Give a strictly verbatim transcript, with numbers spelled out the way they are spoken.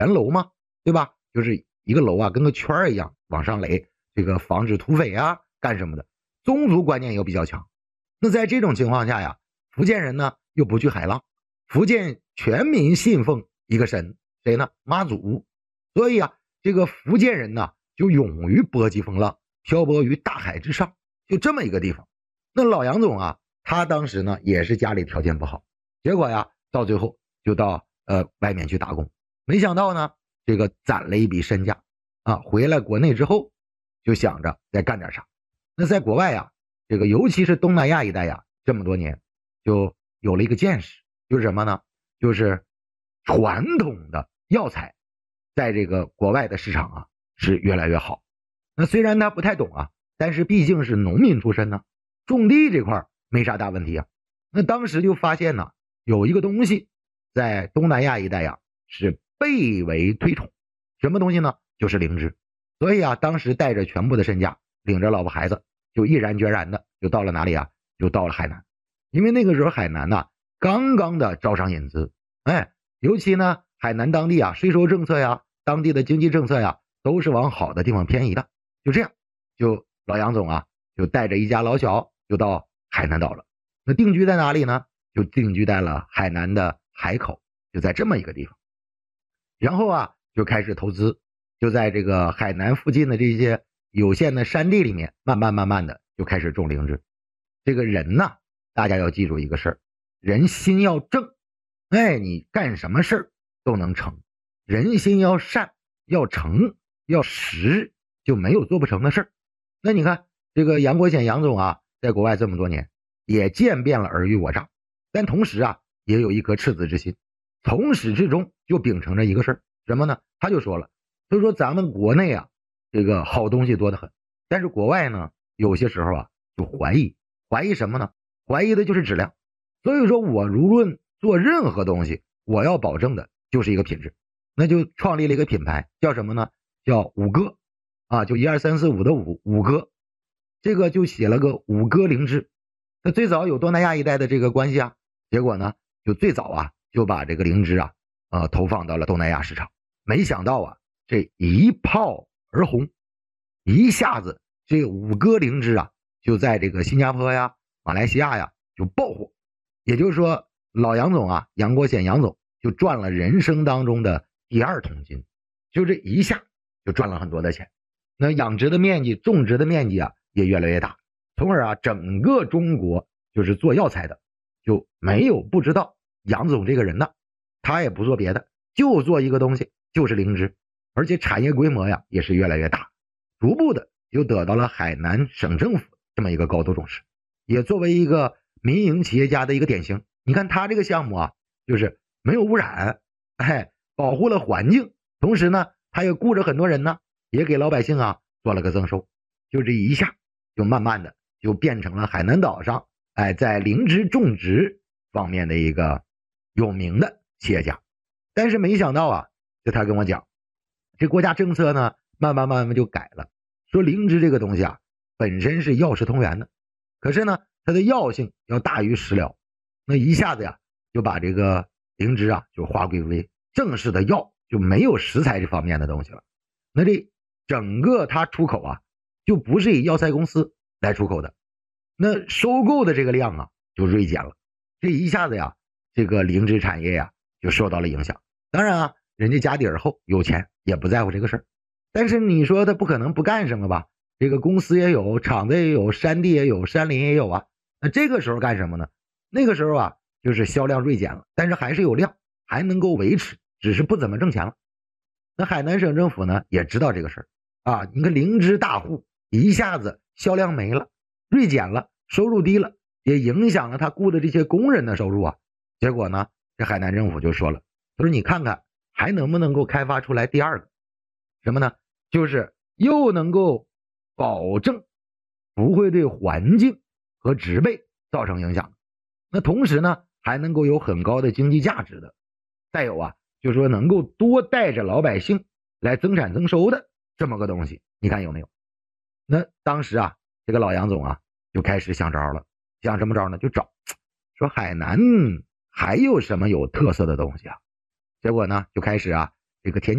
圆楼嘛，对吧？就是一个楼啊，跟个圈儿一样往上垒，这个防止土匪啊干什么的。宗族观念又比较强。那在这种情况下呀，福建人呢又不惧海浪，福建全民信奉一个神，谁呢？妈祖。所以啊，这个福建人呢就勇于波及风浪，漂泊于大海之上，就这么一个地方。那老杨总啊，他当时呢也是家里条件不好，结果呀到最后就到呃外面去打工，没想到呢这个攒了一笔身家啊，回来国内之后就想着再干点啥。那在国外呀，这个尤其是东南亚一带呀，这么多年就有了一个见识，就是什么呢？就是传统的药材在这个国外的市场啊是越来越好。那虽然他不太懂啊，但是毕竟是农民出身呢，种地这块没啥大问题啊。那当时就发现呢，有一个东西在东南亚一带呀是倍为推崇，什么东西呢？就是灵芝。所以啊，当时带着全部的身家，领着老婆孩子，就毅然决然的就到了哪里啊？就到了海南。因为那个时候海南呢、啊、刚刚的招商引资，哎，尤其呢海南当地啊税收政策呀，当地的经济政策呀，都是往好的地方偏移的。就这样，就老杨总啊就带着一家老小就到海南岛了。那定居在哪里呢？就定居在了海南的海口，就在这么一个地方。然后啊就开始投资，就在这个海南附近的这些有限的山地里面，慢慢慢慢的就开始种灵芝。这个人呢，大家要记住一个事儿，人心要正，哎，你干什么事儿都能成。人心要善，要诚，要实，就没有做不成的事儿。那你看这个杨国显杨总啊，在国外这么多年，也见遍了尔虞我诈，但同时啊，也有一颗赤子之心，从始至终就秉承着一个事儿，什么呢？他就说了，他说咱们国内啊，这个好东西多得很，但是国外呢，有些时候啊，就怀疑，怀疑什么呢？怀疑的就是质量。所以说我无论做任何东西，我要保证的就是一个品质。那就创立了一个品牌，叫什么呢？叫五哥啊，就一二三四五的五五哥，这个就写了个五哥灵芝。那最早有东南亚一带的这个关系啊，结果呢，就最早啊就把这个灵芝啊呃投放到了东南亚市场。没想到啊，这一炮而红，一下子这五哥灵芝啊就在这个新加坡呀、马来西亚呀就爆火。也就是说，老杨总啊，杨国显杨总就赚了人生当中的第二桶金，就这一下就赚了很多的钱。那养殖的面积、种植的面积啊也越来越大，从而啊整个中国就是做药材的就没有不知道杨总这个人的。他也不做别的，就做一个东西，就是灵芝，而且产业规模呀也是越来越大，逐步的就得到了海南省政府这么一个高度重视，也作为一个民营企业家的一个典型。你看他这个项目啊，就是没有污染，哎，保护了环境，同时呢他也雇着很多人呢，也给老百姓啊做了个增收。就这一下就慢慢的就变成了海南岛上哎在灵芝种植方面的一个有名的企业家。但是没想到啊，就他跟我讲，这国家政策呢慢慢慢慢就改了，说灵芝这个东西啊本身是药食同源的，可是呢它的药性要大于食疗，那一下子呀就把这个灵芝啊就划归为正式的药，就没有食材这方面的东西了。那这整个它出口啊就不是以药材公司来出口的，那收购的这个量啊就锐减了。这一下子呀这个灵芝产业呀就受到了影响。当然啊，人家家底儿厚，有钱，也不在乎这个事儿。但是你说他不可能不干什么吧？这个公司也有，厂子也有，山地也有，山林也有啊。那这个时候干什么呢？那个时候啊就是销量锐减了，但是还是有量，还能够维持，只是不怎么挣钱了。那海南省政府呢也知道这个事儿啊，你看灵芝大户一下子销量没了，锐减了，收入低了，也影响了他雇的这些工人的收入啊。结果呢，这海南政府就说了，他说你看看还能不能够开发出来第二个什么呢？就是又能够保证不会对环境和植被造成影响，那同时呢还能够有很高的经济价值的，再有啊就是说能够多带着老百姓来增产增收的这么个东西，你看有没有？那当时啊这个老杨总啊就开始想招了，想什么招呢？就找说海南还有什么有特色的东西啊？结果呢就开始啊这个田